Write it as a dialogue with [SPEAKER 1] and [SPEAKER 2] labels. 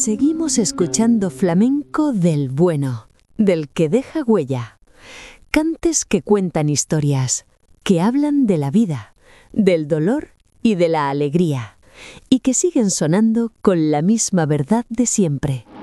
[SPEAKER 1] Seguimos escuchando flamenco del bueno, del que deja huella. Cantes que cuentan historias, que hablan de la vida, del dolor y de la alegría, y que siguen sonando con la misma verdad de siempre.